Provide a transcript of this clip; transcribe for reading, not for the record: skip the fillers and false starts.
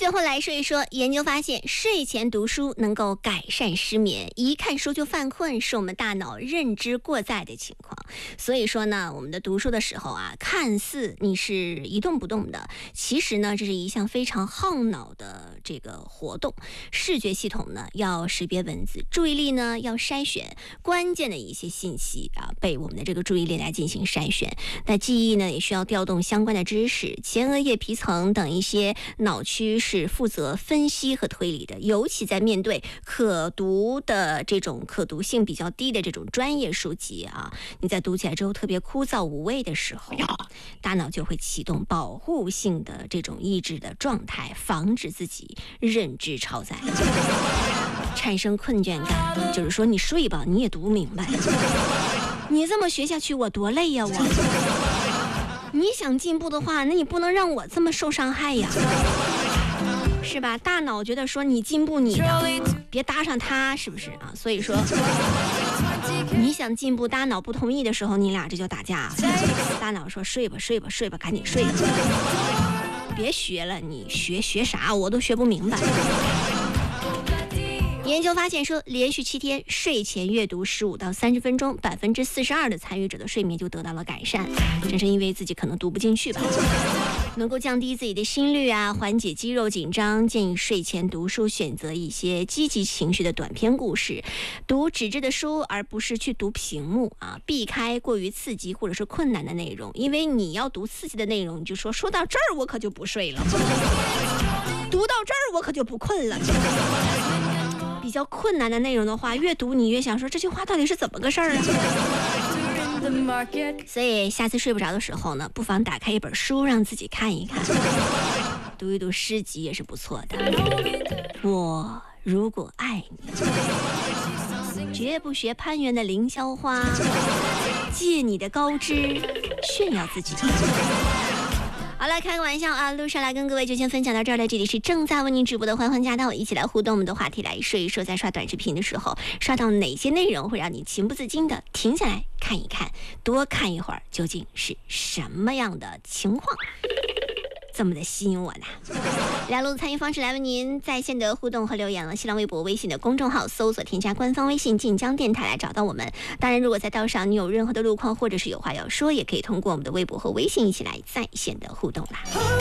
最后来说一说，研究发现睡前读书能够改善失眠，一看书就犯困是我们大脑认知过载的情况。所以说呢，我们的读书的时候啊，看似你是一动不动的，其实呢这是一项非常耗脑的这个活动。视觉系统呢要识别文字，注意力呢要筛选关键的一些信息啊，被我们的这个注意力来进行筛选。那记忆呢也需要调动相关的知识，前额叶皮层等一些脑区是负责分析和推理的，尤其在面对可读的这种可读性比较低的这种专业书籍啊，你在读起来之后特别枯燥无味的时候，大脑就会启动保护性的这种抑制的状态，防止自己认知超载，产生困倦感。就是说你睡吧，你也读不明白，你这么学下去我多累呀你想进步的话，那你不能让我这么受伤害呀，是吧？大脑觉得说你进步你的，别搭上他，是不是啊？所以说你想进步，大脑不同意的时候，你俩这就打架。大脑说睡吧睡吧睡吧，赶紧睡吧，别学了，你学啥我都学不明白。研究发现说，连续7天睡前阅读15到30分钟，42%的参与者的睡眠就得到了改善。正是因为自己可能读不进去吧，能够降低自己的心率啊，缓解肌肉紧张。建议睡前读书选择一些积极情绪的短篇故事，读纸质的书，而不是去读屏幕啊，避开过于刺激或者是困难的内容。因为你要读刺激的内容，你就说到这儿我可就不睡了，读到这儿我可就不困了。比较困难的内容的话，越读你越想说这句话到底是怎么个事儿啊。所以下次睡不着的时候呢，不妨打开一本书让自己看一看，读一读诗集也是不错的。我如果爱你，绝不学攀援的凌霄花，借你的高枝炫耀自己。好了，开个玩笑啊！路上来跟各位就先分享到这儿了。这里是正在为您直播的欢欢驾到，一起来互动我们的话题，来说一说，在刷短视频的时候，刷到哪些内容会让你情不自禁的停下来看一看，多看一会儿，究竟是什么样的情况，这么的吸引我呢？两路参与方式来为您在线的互动和留言了。新浪微博、微信的公众号搜索添加官方微信晋江电台来找到我们。当然，如果在道上你有任何的路况或者是有话要说，也可以通过我们的微博和微信一起来在线的互动啦。